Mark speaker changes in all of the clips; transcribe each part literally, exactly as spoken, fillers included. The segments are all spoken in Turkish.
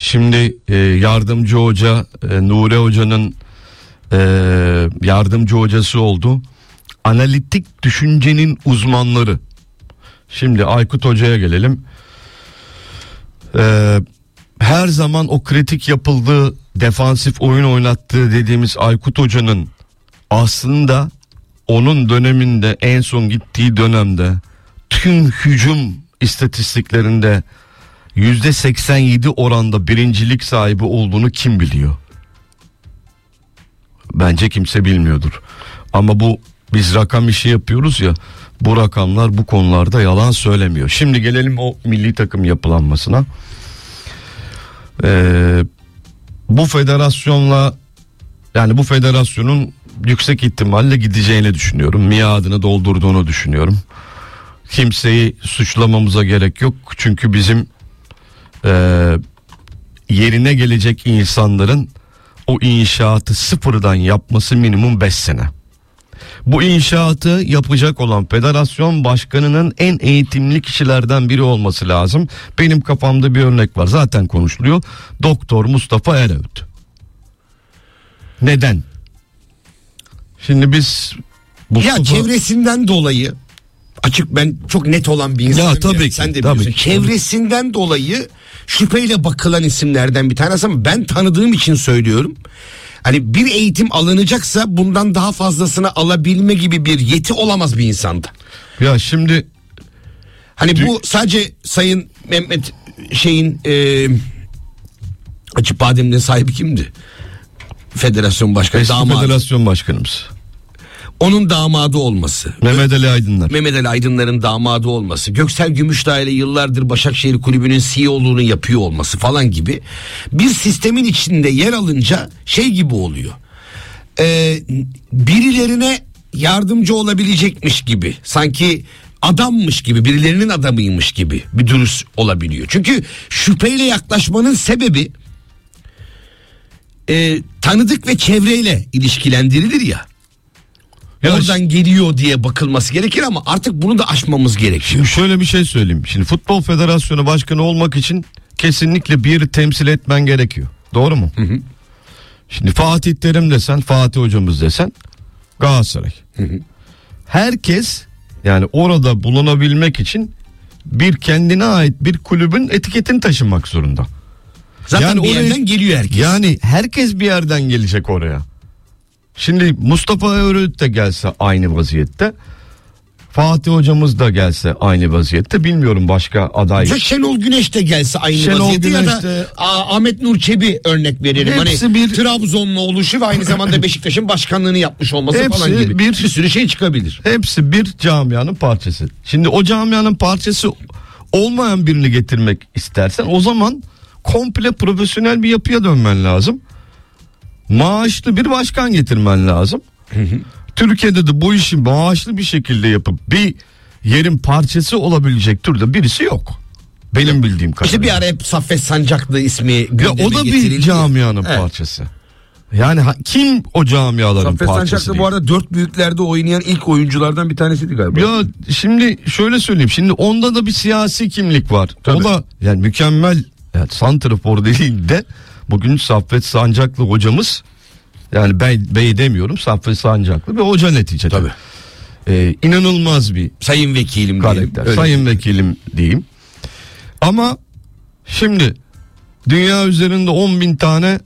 Speaker 1: Şimdi e, yardımcı hoca e, Nuri Hoca'nın e, yardımcı hocası oldu. Analitik düşüncenin uzmanları. Şimdi Aykut Hoca'ya gelelim. E, her zaman o kritik yapıldığı, defansif oyun oynattığı dediğimiz Aykut Hoca'nın aslında onun döneminde, en son gittiği dönemde tüm hücum istatistiklerinde yüzde seksen yedi oranda birincilik sahibi olduğunu kim biliyor? Bence kimse bilmiyordur. Ama bu, biz rakam işi yapıyoruz ya, bu rakamlar bu konularda yalan söylemiyor. Şimdi gelelim o milli takım yapılanmasına. Ee, bu federasyonla, yani bu federasyonun yüksek ihtimalle gideceğini düşünüyorum. Miadını doldurduğunu düşünüyorum. Kimseyi suçlamamıza gerek yok. Çünkü bizim e, yerine gelecek insanların o inşaatı sıfırdan yapması minimum beş sene. Bu inşaatı yapacak olan federasyon başkanının en eğitimli kişilerden biri olması lazım. Benim kafamda bir örnek var, zaten konuşuluyor. Doktor Mustafa Ereğüt. Neden? Şimdi biz Mustafa...
Speaker 2: Ya çevresinden dolayı, açık, ben çok net olan bir insanım.
Speaker 1: Ya tabii
Speaker 2: ya,
Speaker 1: ki,
Speaker 2: sen de
Speaker 1: tabii
Speaker 2: biliyorsun.
Speaker 1: ki.
Speaker 2: Çevresinden dolayı şüpheyle bakılan isimlerden bir tanesi, ama ben tanıdığım için söylüyorum. Hani bir eğitim alınacaksa bundan daha fazlasını alabilme gibi bir yeti olamaz bir insanda.
Speaker 1: Ya şimdi
Speaker 2: hani bu sadece Sayın Mehmet şeyin e, Açık Badem'in sahibi kimdi? Federasyon başkanı,
Speaker 1: eski
Speaker 2: damadı.
Speaker 1: federasyon başkanımız.
Speaker 2: Onun damadı olması.
Speaker 1: Mehmet Ali Aydınlar.
Speaker 2: Mehmet Ali Aydınlar'ın damadı olması. Göksel Gümüşdağ ile yıllardır Başakşehir Kulübü'nün C E O'luğunu yapıyor olması falan gibi. Bir sistemin içinde yer alınca şey gibi oluyor. Ee, birilerine yardımcı olabilecekmiş gibi. Sanki adammış gibi, birilerinin adamıymış gibi bir duruş olabiliyor. Çünkü şüpheyle yaklaşmanın sebebi e, tanıdık ve çevreyle ilişkilendirilir ya. Ya oradan ş- geliyor diye bakılması gerekir, ama artık bunu da aşmamız gerekiyor.
Speaker 1: Şimdi şöyle bir şey söyleyeyim. Şimdi Futbol Federasyonu Başkanı olmak için kesinlikle bir yeri temsil etmen gerekiyor. Doğru mu? Hı hı. Şimdi Fatih Terim desen, Fatih hocamız desen Galatasaray. Hı hı. Herkes, yani orada bulunabilmek için bir kendine ait bir kulübün etiketini taşımak zorunda.
Speaker 2: Zaten
Speaker 1: yani
Speaker 2: bir
Speaker 1: oraya,
Speaker 2: yerden geliyor herkes.
Speaker 1: Yani herkes bir yerden gelecek oraya. Şimdi Mustafa Ereğüt de gelse aynı vaziyette. Fatih hocamız da gelse aynı vaziyette. Bilmiyorum başka aday.
Speaker 2: Şenol Güneş de gelse aynı
Speaker 1: Şenol
Speaker 2: vaziyette
Speaker 1: Güneş
Speaker 2: ya da
Speaker 1: de...
Speaker 2: Ahmet Nur Çebi örnek verelim.
Speaker 1: Hepsi
Speaker 2: hani
Speaker 1: bir...
Speaker 2: Trabzonlu oluşu ve aynı zamanda Beşiktaş'ın başkanlığını yapmış olması
Speaker 1: hepsi
Speaker 2: falan gibi.
Speaker 1: Bir,
Speaker 2: bir sürü şey çıkabilir.
Speaker 1: Hepsi bir camianın parçası. Şimdi o camianın parçası olmayan birini getirmek istersen o zaman komple profesyonel bir yapıya dönmen lazım. Maaşlı bir başkan getirmen lazım. Hı hı. Türkiye'de de bu işi maaşlı bir şekilde yapıp bir yerin parçası olabilecek türde birisi yok. Benim bildiğim kadarıyla.
Speaker 2: İşte bir ara hep Saffet Sancaklı ismi
Speaker 1: ya o da bir camianın evet. parçası. Yani ha, kim o camiaların
Speaker 2: Saffet
Speaker 1: parçası?
Speaker 2: Sancaklı bu arada dört büyüklerde oynayan ilk oyunculardan bir tanesiydi galiba.
Speaker 1: Ya şimdi şöyle söyleyeyim. Şimdi onda da bir siyasi kimlik var. Tabii. O da yani mükemmel, yani santrafor değil de bugün Saffet Sancaklı hocamız, yani bey, bey demiyorum, Saffet Sancaklı bir hoca neticede.
Speaker 2: Tabii.
Speaker 1: Ee, inanılmaz bir
Speaker 2: sayın vekilim
Speaker 1: karakter.
Speaker 2: Diyeyim.
Speaker 1: Sayın vekilim diyeyim. Ama şimdi dünya üzerinde on bin tane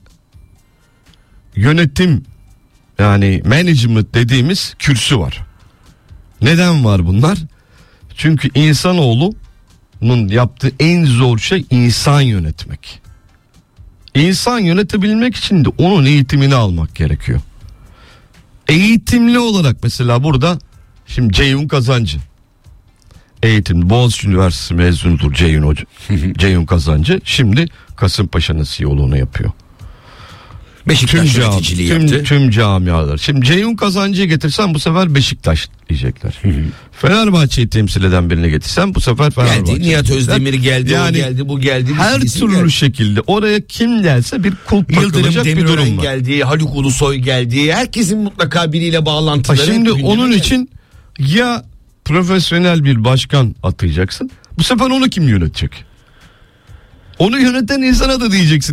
Speaker 1: yönetim, yani management dediğimiz kürsü var. Neden var bunlar? Çünkü insanoğlunun yaptığı en zor şey insan yönetmek. İnsan yönetebilmek için de onun eğitimini almak gerekiyor. Eğitimli olarak mesela burada şimdi Ceyhun Kazancı eğitimli, Boğaziçi Üniversitesi mezunudur Ceyhun Hoca. Ceyhun Kazancı şimdi Kasımpaşa'nın C E O'luğunu yapıyor.
Speaker 2: Beşiktaş yöneticiliği yaptı.
Speaker 1: Tüm, tüm camialar. Şimdi Ceyhun Kazancı'yı getirsen bu sefer Beşiktaş diyecekler. Fenerbahçe'yi temsil eden birini getirsen bu sefer Fenerbahçe.
Speaker 2: Geldi, Nihat Özdemir geldi, yani, o geldi, bu geldi.
Speaker 1: Her türlü
Speaker 2: geldi.
Speaker 1: şekilde oraya kim gelse bir kulp takılacak bir durum var.
Speaker 2: geldi, Haluk Ulusoy geldi. Herkesin mutlaka biriyle bağlantıları.
Speaker 1: Ha şimdi onun geldi. için ya profesyonel bir başkan atayacaksın. Bu sefer onu kim yönetecek? Onu yöneten insana da diyeceksin.